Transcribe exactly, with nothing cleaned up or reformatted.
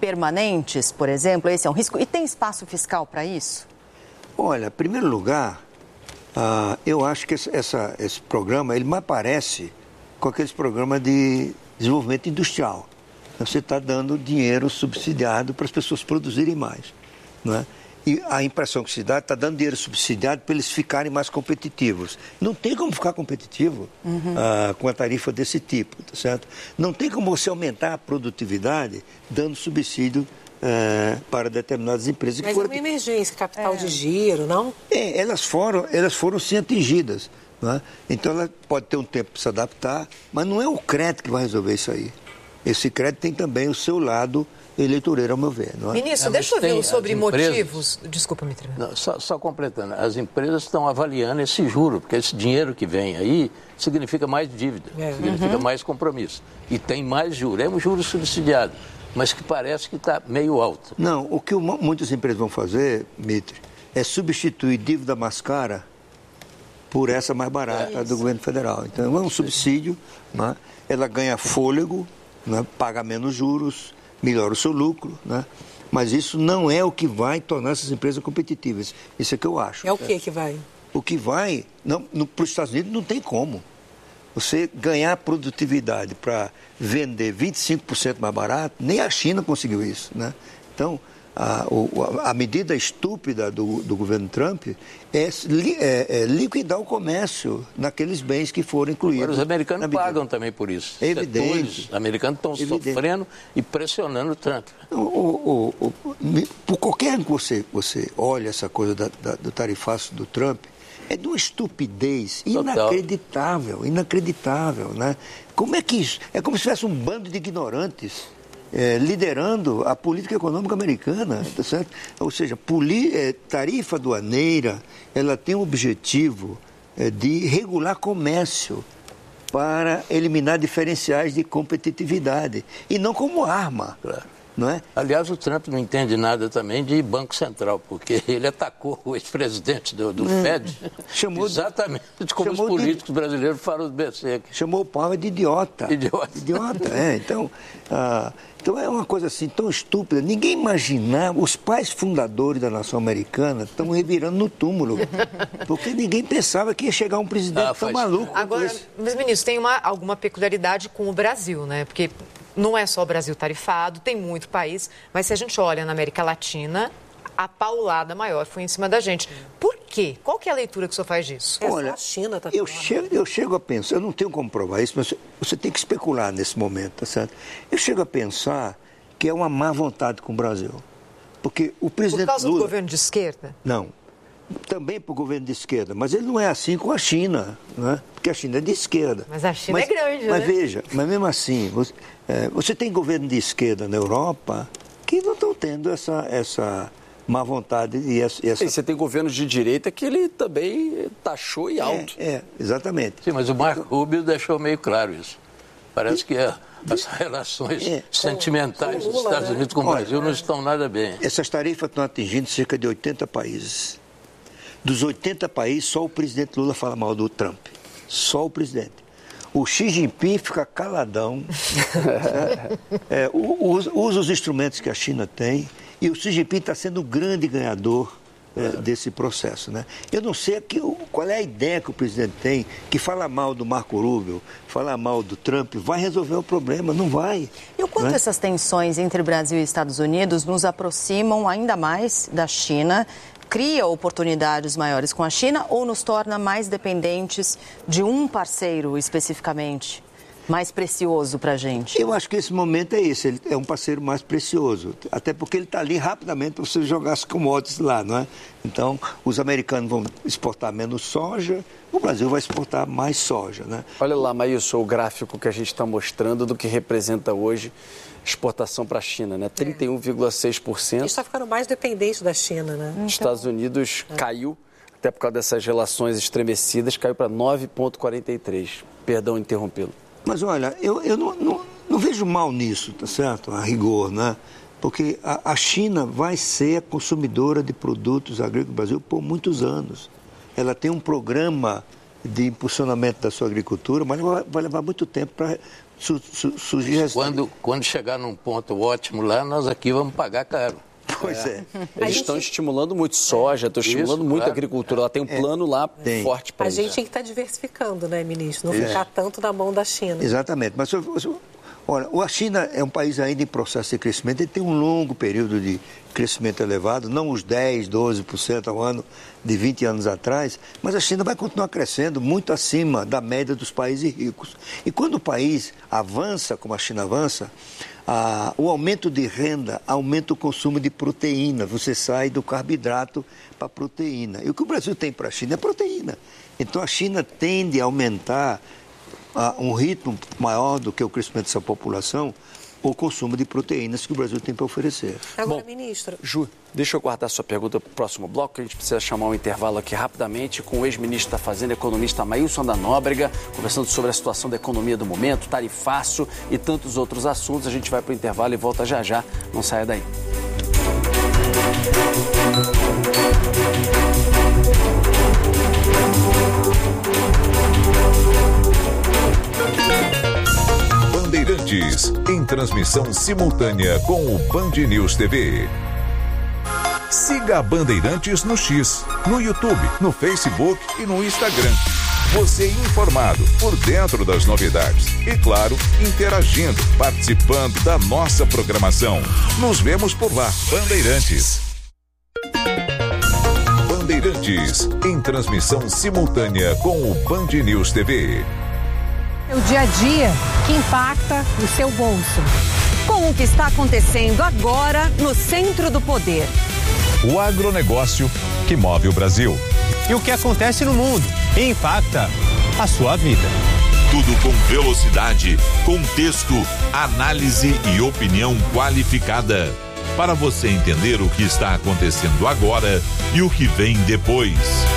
permanentes, por exemplo? Esse é um risco. E tem espaço fiscal para isso? Olha, em primeiro lugar, uh, eu acho que esse, essa, esse programa, ele mais parece com aqueles programas de desenvolvimento industrial. Você está dando dinheiro subsidiado para as pessoas produzirem mais, não é? E a impressão que se dá está dando dinheiro subsidiado para eles ficarem mais competitivos. Não tem como ficar competitivo uhum. uh, com a tarifa desse tipo, tá certo? Não tem como você aumentar a produtividade dando subsídio uh, para determinadas empresas. Mas que foram... é uma emergência, capital é. de giro, não? É, elas foram, elas foram sim atingidas, não é? Então ela pode ter um tempo para se adaptar, mas não é o crédito que vai resolver isso aí. Esse crédito tem também o seu lado eleitoreiro, ao meu ver. Não é? Ministro, é, deixa eu ver sobre empresas... motivos. Desculpa, me não, só, só completando, as empresas estão avaliando esse juro, porque esse dinheiro que vem aí significa mais dívida, é. significa uhum. mais compromisso. E tem mais juro. É um juro subsidiado, mas que parece que está meio alto. Não, o que muitas empresas vão fazer, Mitre, é substituir dívida mais cara por essa mais barata é do governo federal. Então, é um subsídio, né? Ela ganha fôlego, né? Paga menos juros, melhora o seu lucro, né? Mas isso não é o que vai tornar essas empresas competitivas. Isso é que eu acho. É o que que vai? O que vai, para os Estados Unidos não tem como. Você ganhar produtividade para vender vinte e cinco por cento mais barato, nem a China conseguiu isso, né? Então, a, a medida estúpida do, do governo Trump é, é, é liquidar o comércio naqueles bens que foram incluídos. Agora, os americanos pagam também por isso. É evidente. Os americanos estão sofrendo e pressionando o Trump. O, o, o, o, por qualquer que você, você olhe essa coisa da, da, do tarifaço do Trump, é de uma estupidez inacreditável, inacreditável, né? Como é que isso? É como se tivesse um bando de ignorantes É, liderando a política econômica americana, tá certo? Ou seja, poli, é, tarifa aduaneira, ela tem o objetivo é, de regular comércio para eliminar diferenciais de competitividade e não como arma, claro. Não é? Aliás, o Trump não entende nada também de Banco Central, porque ele atacou o ex-presidente do, do é. Fed chamou exatamente de, como chamou os políticos de, brasileiros falam do B C. Chamou o Powell de idiota. Idiota. Idiota, é. Então, ah, então é uma coisa assim tão estúpida. Ninguém imaginava, os pais fundadores da nação americana estão revirando no túmulo, porque ninguém pensava que ia chegar um presidente ah, tão maluco. Agora, mas, ministro, tem uma, alguma peculiaridade com o Brasil, né? Porque não é só o Brasil tarifado, tem muito país, mas se a gente olha na América Latina, a paulada maior foi em cima da gente. Por quê? Qual que é a leitura que o senhor faz disso? Olha, a China tá eu, chego, eu chego a pensar, eu não tenho como provar isso, mas você tem que especular nesse momento, tá certo? Eu chego a pensar que é uma má vontade com o Brasil. Porque o presidente Por causa Lula, do governo de esquerda? Não. Também para o governo de esquerda, mas ele não é assim com a China, não é? Porque a China é de esquerda. Mas a China mas, é grande, mas né? Mas veja, mas mesmo assim, você, é, você tem governo de esquerda na Europa que não estão tendo essa, essa má vontade e essa... E você tem governos de direita que ele também taxou e alto. É, é, exatamente. Sim, mas o Marco Rubio deixou meio claro isso. Parece que é, as relações é, sentimentais dos Estados né? Unidos com o Brasil Olha, não estão nada bem. Essas tarifas estão atingindo cerca de oitenta países. Dos oitenta países, só o presidente Lula fala mal do Trump. Só o presidente. O Xi Jinping fica caladão, é, usa, usa os instrumentos que a China tem, e o Xi Jinping está sendo o grande ganhador é, desse processo, né? Eu não sei aqui, qual é a ideia que o presidente tem, que fala mal do Marco Rubio, fala mal do Trump, vai resolver o problema, não vai. E o quanto né? essas tensões entre Brasil e Estados Unidos nos aproximam ainda mais da China, cria oportunidades maiores com a China ou nos torna mais dependentes de um parceiro especificamente, mais precioso para a gente? Eu acho que esse momento é esse, ele é um parceiro mais precioso, até porque ele está ali rapidamente para você jogar as commodities lá, não é? Então, os americanos vão exportar menos soja, o Brasil vai exportar mais soja, né? Olha lá, Maílson, o gráfico que a gente está mostrando do que representa hoje exportação para a China, né? trinta e um vírgula seis por cento. A gente está ficando mais dependente da China, né? Então... Estados Unidos é. caiu, até por causa dessas relações estremecidas, caiu para nove vírgula quarenta e três. Perdão interrompê-lo. Mas olha, eu, eu não, não, não vejo mal nisso, tá certo? A rigor, né? Porque a, a China vai ser a consumidora de produtos agrícolas do Brasil por muitos anos. Ela tem um programa de impulsionamento da sua agricultura, mas vai, vai levar muito tempo para su, su, surgir... Quando, quando chegar num ponto ótimo lá, nós aqui vamos pagar caro. Pois é. é. Eles estão estimulando muito soja, estão estimulando isso, muito claro. a agricultura. Ela tem um plano é. lá tem. forte para isso. A gente tem que estar diversificando, né, ministro? Não é. ficar tanto na mão da China. Exatamente. Mas, olha, a China é um país ainda em processo de crescimento. Ele tem um longo período de crescimento elevado, não os dez, doze por cento ao ano de vinte anos atrás, mas a China vai continuar crescendo muito acima da média dos países ricos. E quando o país avança, como a China avança, Ah, o aumento de renda aumenta o consumo de proteína. Você sai do carboidrato para a proteína. E o que o Brasil tem para a China é proteína. Então a China tende a aumentar a um ritmo maior do que o crescimento dessa população, o consumo de proteínas que o Brasil tem para oferecer. Agora, Bom, ministro... Ju, deixa eu guardar sua pergunta para o próximo bloco, que a gente precisa chamar um intervalo aqui rapidamente com o ex-ministro da Fazenda, economista Maílson da Nóbrega, conversando sobre a situação da economia do momento, tarifaço e tantos outros assuntos. A gente vai para o intervalo e volta já já. Não saia daí. Bandeirantes, em transmissão simultânea com o Band News T V. Siga a Bandeirantes no X, no YouTube, no Facebook e no Instagram. Você informado, por dentro das novidades e, claro, interagindo, participando da nossa programação. Nos vemos por lá, Bandeirantes. Bandeirantes, em transmissão simultânea com o Band News T V. O dia a dia que impacta o seu bolso. Com o que está acontecendo agora no centro do poder. O agronegócio que move o Brasil. E o que acontece no mundo e impacta a sua vida. Tudo com velocidade, contexto, análise e opinião qualificada. Para você entender o que está acontecendo agora e o que vem depois.